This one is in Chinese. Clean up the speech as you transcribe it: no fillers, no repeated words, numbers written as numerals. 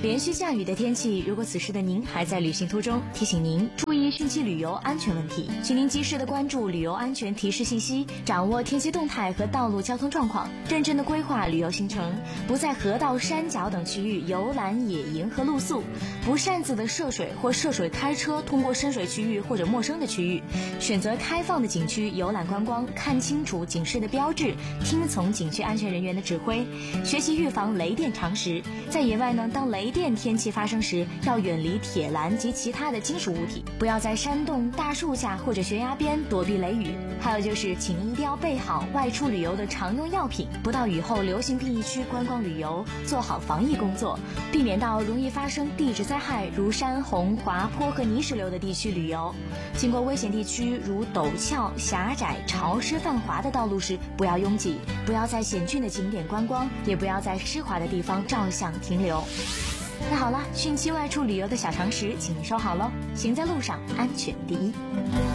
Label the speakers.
Speaker 1: 连续下雨的天气，如果此时的您还在旅行途中，提醒您注意汛期旅游安全问题，请您及时的关注旅游安全提示信息，掌握天气动态和道路交通状况，认真的规划旅游行程，不在河道、山脚等区域游览、野营和露宿，不擅自的涉水或涉水开车通过深水区域或者陌生的区域，选择开放的景区游览观光，看清楚警示的标志，听从景区安全人员的指挥，学习预防雷电常识。在野外呢，当雷电天气发生时，要远离铁栏及其他的金属物体，不要在山洞、大树下或者悬崖边躲避雷雨。还有就是，请一定要备好外出旅游的常用药品，不到雨后流行病疫区观光旅游，做好防疫工作，避免到容易发生地质灾害如山洪、滑坡和泥石流的地区旅游。经过危险地区如陡峭、狭窄、潮湿、泛滑的道路时，不要拥挤，不要在险峻的景点观光，也不要在湿滑的地方照相停留。那好了，汛期外出旅游的小常识，请你收好喽。行在路上，安全第一。